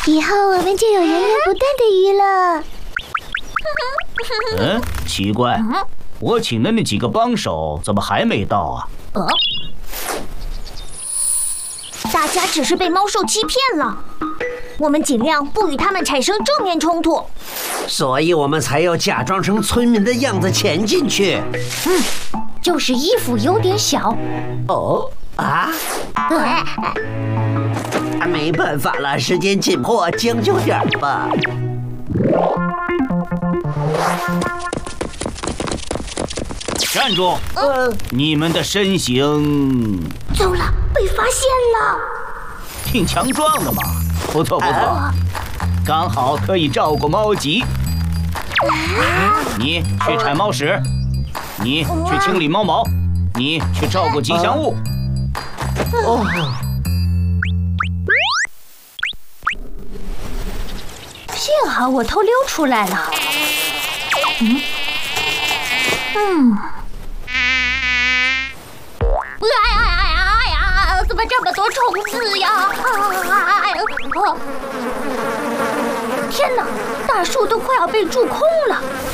以后我们就有源源不断的鱼了。 奇怪，我请的那几个帮手怎么还没到啊？ 大家只是被猫兽欺骗了，我们尽量不与他们产生正面冲突。 所以我们才要假装成村民的样子潜进去。 就是衣服有点小。 没办法了，时间紧迫，将就点吧。 站住！你们的身形…… 糟了，被发现了。 挺强壮的嘛，不错不错，刚好可以照顾猫吉。你去铲猫屎，你去清理猫毛，你去照顾吉祥物。 幸好我偷溜出来了。怎么这么多虫子呀？天哪，大树都快要被蛀空了。